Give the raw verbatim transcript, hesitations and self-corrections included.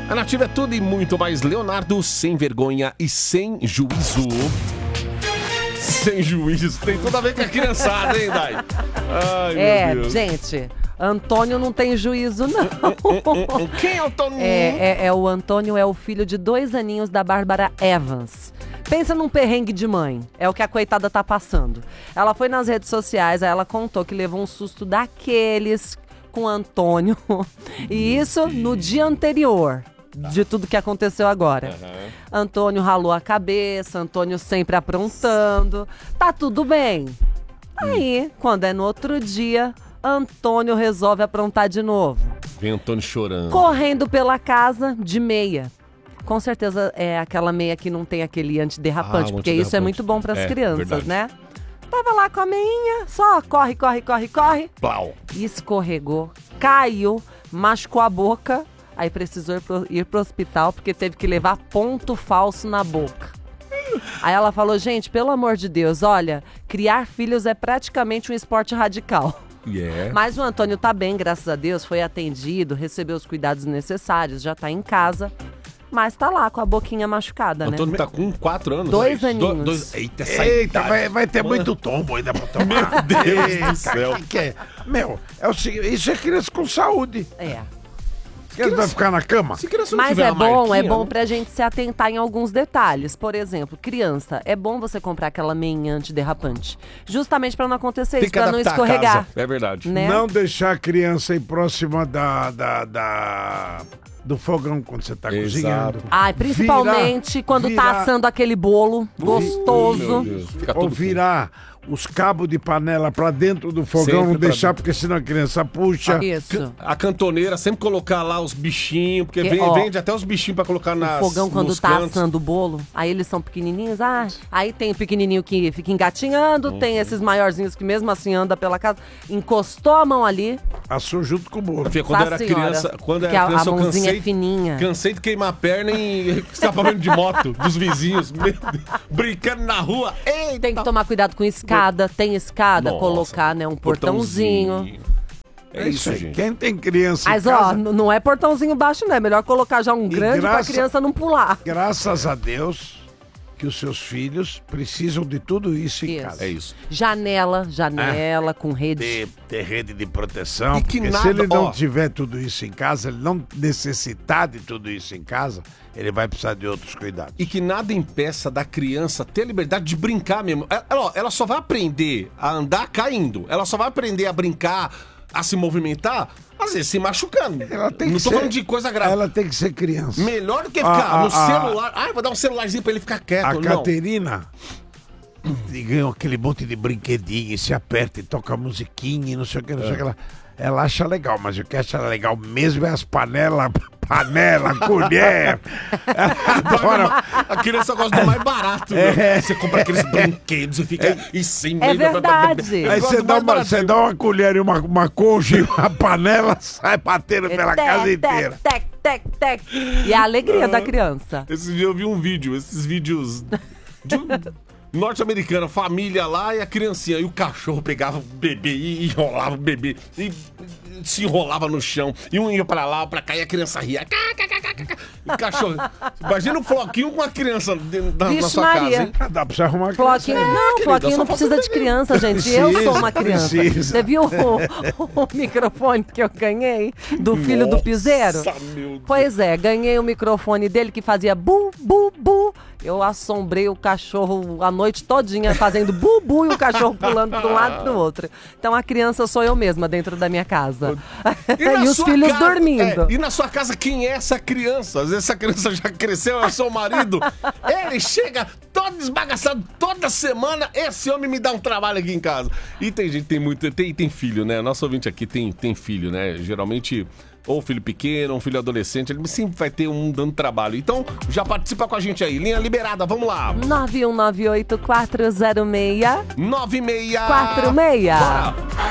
A Nativa é tudo e muito mais. Leonardo, sem vergonha e sem juízo. Sem juízo. Tem tudo a ver com a criançada, hein, Dai? Ai, meu É, Deus. gente, Antônio não tem juízo, não. Quem é o Toninho? É, é, é o Antônio, é o filho de dois aninhos da Bárbara Evans. Pensa num perrengue de mãe. É o que a coitada tá passando. Ela foi nas redes sociais, aí ela contou que levou um susto daqueles com o Antônio. E isso no dia anterior de tudo que aconteceu agora. Uhum. Antônio ralou a cabeça, Antônio sempre aprontando. Tá tudo bem. Aí, quando é no outro dia, Antônio resolve aprontar de novo. Vem Antônio chorando. Correndo pela casa de meia. Com certeza é aquela meia que não tem aquele antiderrapante, Ah, porque antiderrapante. isso é muito bom para as É, crianças, verdade. né? Tava lá com a meinha, só corre, corre, corre, corre. Plau. Escorregou, caiu, machucou a boca. Aí precisou ir pro, ir pro hospital porque teve que levar ponto falso na boca. Aí ela falou, gente, pelo amor de Deus, olha, criar filhos é praticamente um esporte radical. Yeah. Mas o Antônio tá bem, graças a Deus, foi atendido, recebeu os cuidados necessários, já tá em casa. Mas tá lá com a boquinha machucada, O Antônio né? tá com quatro anos. Dois Do- aninhos. dois- Eita, essa Eita, idade. vai, vai ter Mano. muito tombo ainda pra tomar. Meu Deus Eita, do céu. Que que é? Meu, é o seguinte, isso é criança com saúde. É. Criança vai ficar na cama? Se criança não Mas tiver é uma bom, é marquinha, bom né? pra gente se atentar em alguns detalhes. Por exemplo, criança, é bom você comprar aquela meinha antiderrapante. Justamente pra não acontecer Tem isso, que pra não adaptar a escorregar. casa. É verdade. Né? Não deixar a criança ir próxima da, da, da- do fogão quando você tá Exato. cozinhando. Ai, principalmente Virar- quando tá virar- assando aquele bolo Meu gostoso. Deus, fica Ou tudo virar os cabos de panela pra dentro do fogão, Sempre não pra deixar, dentro. porque senão a criança puxa. Isso. A cantoneira sempre colocar lá os bichinhos, porque Que, vem- ó, vende até os bichinhos pra colocar nas, O fogão, quando nos tá cantos. assando o bolo, aí eles são pequenininhos. Ah, aí tem o pequenininho que fica engatinhando, Uhum. tem esses maiorzinhos que mesmo assim anda pela casa. Encostou a mão ali, Assou junto com o bolo. Filha, quando eu Nossa era Senhora, criança, quando eu que era a- criança a eu mãozinha cansei, é fininha. cansei de queimar a perna em escapamento de moto dos vizinhos, meu Deus, brincando na rua. Eita. tem que tomar cuidado com escada, tem escada, Nossa, colocar, né, um portãozinho. É isso, gente. Quem tem criança Mas em ó, casa, n- não é portãozinho baixo, não. É melhor colocar já um grande graça- pra criança não pular. graças a Deus que os seus filhos precisam de tudo isso em Isso. casa. É isso. Janela, janela com rede. Ter, ter rede de proteção, E que porque se nada- ele não ó. tiver tudo isso em casa, ele não necessitar de tudo isso em casa, ele vai precisar de outros cuidados. E que nada impeça da criança ter a liberdade de brincar mesmo. Ela, ela- ela só vai aprender a andar caindo. Ela só vai aprender a brincar, a se movimentar, às vezes se machucando. Ela tem Não que tô ser- falando de coisa grave. Ela tem que ser criança. Melhor do que A- ficar a- no a- celular. Ai, vou dar um celularzinho pra ele ficar quieto. A Não. Caterina e ganhou aquele monte de brinquedinho, e se aperta e toca musiquinha e não sei o que, não sei o que. Ela, ela acha legal, mas o que acha legal mesmo é as panelas, panela, colher. Ela adora. A criança gosta do mais barato. né? Você compra aqueles brinquedos e fica em cima. É verdade. Aí você dá, uma, você dá uma colher e uma, uma concha e uma panela, sai batendo pela Tec, casa tec, inteira. Tec, tec, tec. E a alegria da criança. Esse dia eu vi um vídeo, esses vídeos de um norte-americano, família lá e a criancinha. E o cachorro pegava o bebê e enrolava o bebê. E se enrolava no chão. E um ia pra lá, pra cá, e a criança ria. Cá, cá, cá, cá, cá. E o cachorro. Imagina um floquinho com uma criança dentro da, na Vixe, sua Maria. casa, hein? Ah, dá pra você arrumar criança. Floquinho, aí. não, querida, Floquinho só não falta precisa de criança, gente. Eu Precisa, sou uma criança. precisa. Você viu o, o microfone que eu ganhei do filho do piseiro? Nossa, meu Deus. Pois é, ganhei o microfone dele que fazia bu, bu, bu. Eu assombrei o cachorro a noite todinha fazendo bu, bu e o cachorro pulando de um lado pro outro. Então a criança sou eu mesma dentro da minha casa. E, na os sua filhos casa- dormindo. é, e na sua casa, quem é essa criança? Às vezes essa criança já cresceu, é o seu marido. Ele chega todo desbagaçado toda semana. Esse homem me dá um trabalho aqui em casa. E tem gente, tem muito, tem, tem filho, né? Nosso ouvinte aqui tem, tem filho, né? Geralmente, ou filho pequeno, ou filho adolescente. Ele sempre vai ter um dando trabalho. Então, já participa com a gente aí. Linha liberada, vamos lá. nove um nove oito quatro zero seis nove seis quatro seis. Bora.